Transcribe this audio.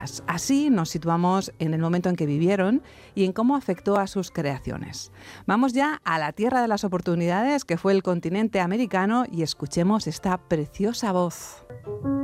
Así nos situamos en el momento en que vivieron y en cómo afectó a sus creaciones. Vamos ya a la tierra de las oportunidades, que fue el continente americano, y escuchemos esta preciosa voz.